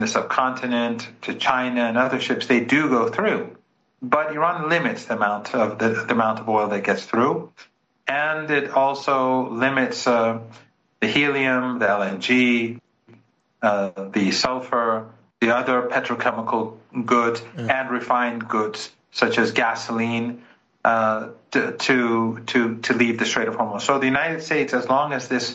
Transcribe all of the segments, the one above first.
the subcontinent, to China and other ships, they do go through. But Iran limits the amount of oil that gets through, and it also limits the helium, the LNG, the sulfur, the other petrochemical goods, and refined goods such as gasoline to leave the Strait of Hormuz. So the United States, as long as this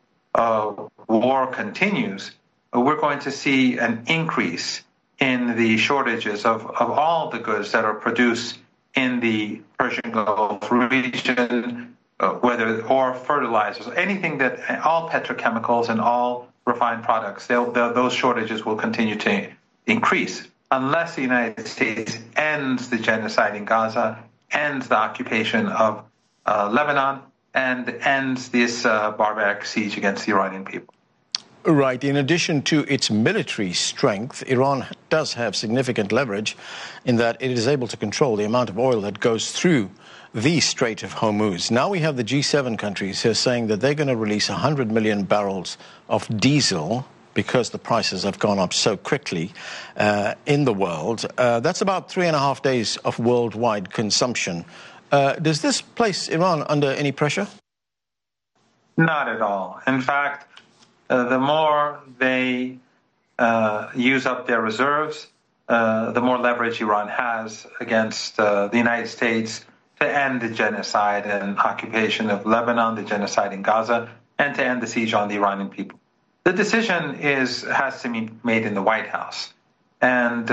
war continues, we're going to see an increase in the shortages of all the goods that are produced in the Persian Gulf region, or fertilizers, anything that, all petrochemicals and all refined products, those shortages will continue to increase unless the United States ends the genocide in Gaza, ends the occupation of Lebanon, and ends this barbaric siege against the Iranian people. Right. In addition to its military strength, Iran does have significant leverage in that it is able to control the amount of oil that goes through the Strait of Hormuz. Now we have the G7 countries who are saying that they're going to release 100 million barrels of diesel because the prices have gone up so quickly in the world. That's about 3.5 days of worldwide consumption. Does this place Iran under any pressure? Not at all. In fact, the more they use up their reserves, the more leverage Iran has against the United States to end the genocide and occupation of Lebanon, the genocide in Gaza, and to end the siege on the Iranian people. The decision has to be made in the White House. And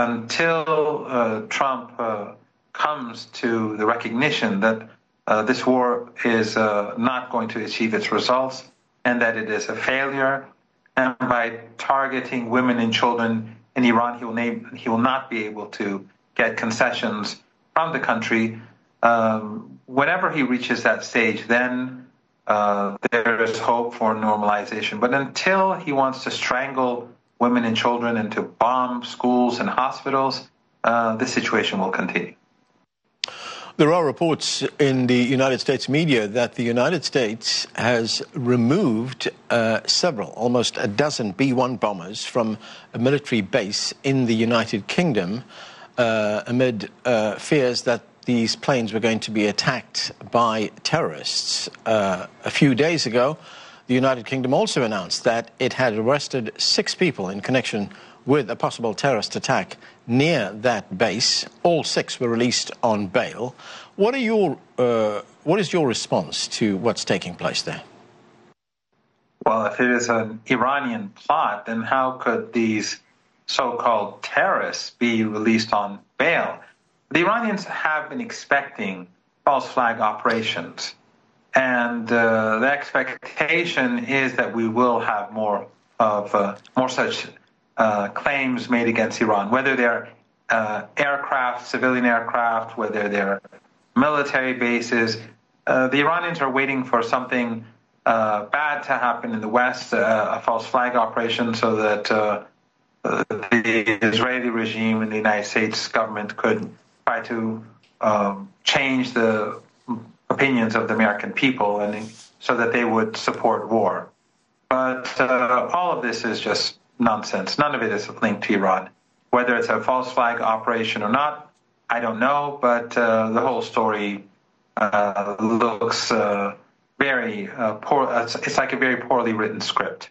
until Trump comes to the recognition that this war is not going to achieve its results, and that it is a failure, and by targeting women and children in Iran, he will not be able to get concessions from the country. Whenever he reaches that stage, then there is hope for normalization. But until he wants to strangle women and children and to bomb schools and hospitals, the situation will continue. There are reports in the United States media that the United States has removed almost a dozen B-1 bombers from a military base in the United Kingdom amid fears that these planes were going to be attacked by terrorists. A few days ago, the United Kingdom also announced that it had arrested 6 people in connection with a possible terrorist attack near that base. All 6 were released on bail. What is your response to what's taking place there? Well, if it is an Iranian plot, then how could these so-called terrorists be released on bail? The Iranians have been expecting false flag operations, and the expectation is that we will have more such claims made against Iran, whether they're aircraft, civilian aircraft, whether they're military bases. The Iranians are waiting for something bad to happen in the West, a false flag operation, so that the Israeli regime and the United States government could try to change the opinions of the American people, and so that they would support war. But all of this is just nonsense. None of it is linked to Iran. Whether it's a false flag operation or not, I don't know, but the whole story looks very poor. It's like a very poorly written script.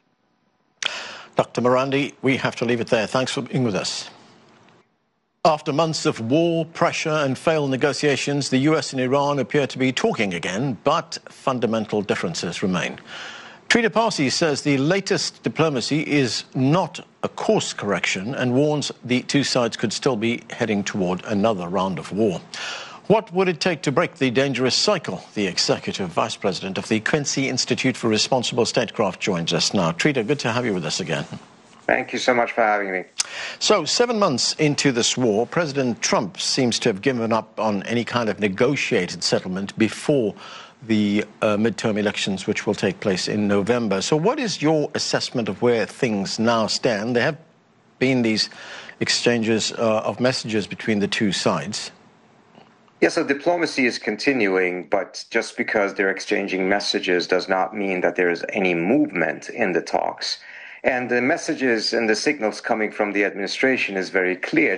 Dr. Marandi, we have to leave it there. Thanks for being with us. After months of war, pressure and failed negotiations, the US and Iran appear to be talking again, but fundamental differences remain. Trita Parsi says the latest diplomacy is not a course correction and warns the two sides could still be heading toward another round of war. What would it take to break the dangerous cycle? The Executive Vice President of the Quincy Institute for Responsible Statecraft joins us now. Trita, good to have you with us again. Thank you so much for having me. So, 7 months into this war, President Trump seems to have given up on any kind of negotiated settlement before the midterm elections, which will take place in November. So what is your assessment of where things now stand? There have been these exchanges of messages between the two sides. Yes, so diplomacy is continuing, but just because they're exchanging messages does not mean that there is any movement in the talks. And the messages and the signals coming from the administration is very clear.